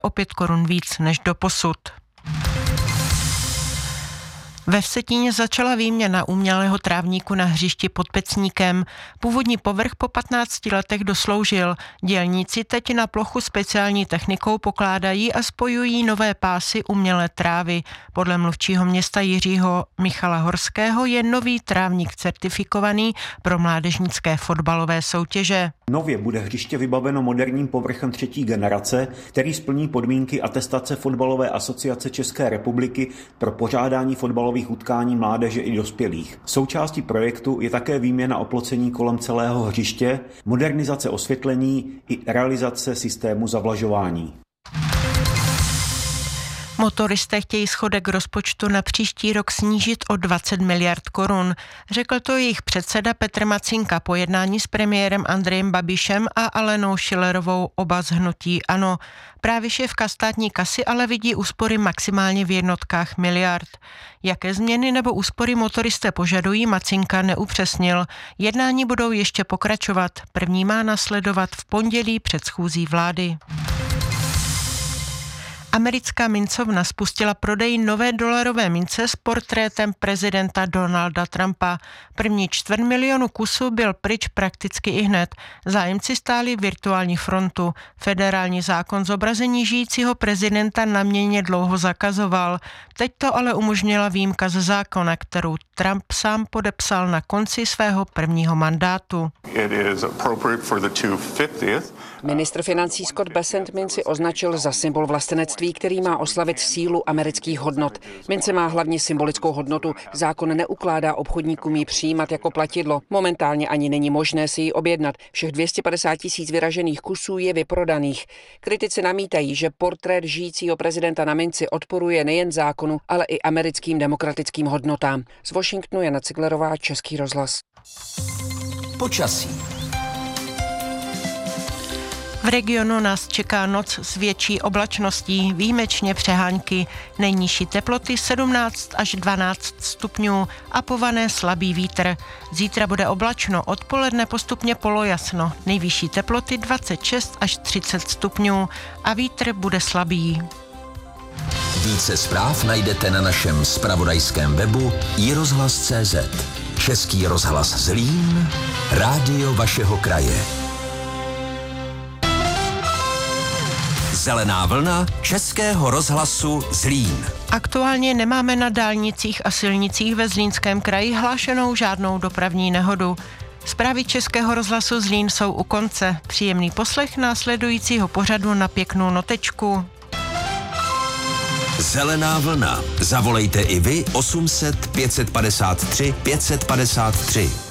o 5 korun víc než doposud. Ve Vsetíně začala výměna umělého trávníku na hřišti pod Pecníkem. Původní povrch po 15 letech dosloužil. Dělníci teď na plochu speciální technikou pokládají a spojují nové pásy umělé trávy. Podle mluvčího města Jiřího Michala Horského je nový trávník certifikovaný pro mládežnické fotbalové soutěže. Nově bude hřiště vybaveno moderním povrchem 3. generace, který splní podmínky atestace Fotbalové asociace České republiky pro pořádání fotbalových utkání mládeže i dospělých. Součástí projektu je také výměna oplocení kolem celého hřiště, modernizace osvětlení i realizace systému zavlažování. Motoristé chtějí schodek rozpočtu na příští rok snížit o 20 miliard korun. Řekl to jejich předseda Petr Macinka po jednání s premiérem Andrejem Babišem a Alenou Schillerovou, oba z hnutí ANO. Právě šéfka státní kasy ale vidí úspory maximálně v jednotkách miliard. Jaké změny nebo úspory motoristé požadují, Macinka neupřesnil. Jednání budou ještě pokračovat. První má následovat v pondělí před schůzí vlády. Americká mincovna spustila prodej nové dolarové mince s portrétem prezidenta Donalda Trumpa. První 250 000 kusů byl pryč prakticky ihned. Zájemci stáli virtuální frontu. Federální zákon zobrazení žijícího prezidenta na měně dlouho zakazoval. Teď to ale umožnila výjimka ze zákona, kterou Trump sám podepsal na konci svého prvního mandátu. Ministr financí Scott Bessent minci označil za symbol vlastenectví, který má oslavit sílu amerických hodnot. Mince má hlavně symbolickou hodnotu. Zákon neukládá obchodníkům ji přijímat jako platidlo. Momentálně ani není možné si ji objednat. Všech 250 000 vyražených kusů je vyprodaných. Kritici namítají, že portrét žijícího prezidenta na minci odporuje nejen zákonu, ale i americkým demokratickým hodnotám. Z Washingtonu Jana Ciglerová, Český rozhlas. Počasí. V regionu nás čeká noc s větší oblačností, výjimečně přehánky, nejnižší teploty 17 až 12 stupňů a pované slabý vítr. Zítra bude oblačno, odpoledne postupně polojasno, nejvyšší teploty 26 až 30 stupňů a vítr bude slabý. Více zpráv najdete na našem zpravodajském webu iRozhlas.cz. Český rozhlas Zlín, rádio vašeho kraje. Zelená vlna Českého rozhlasu Zlín. Aktuálně nemáme na dálnicích a silnicích ve Zlínském kraji hlášenou žádnou dopravní nehodu. Zprávy Českého rozhlasu Zlín jsou u konce. Příjemný poslech následujícího pořadu na pěknou notečku. Zelená vlna. Zavolejte i vy 800 553 553.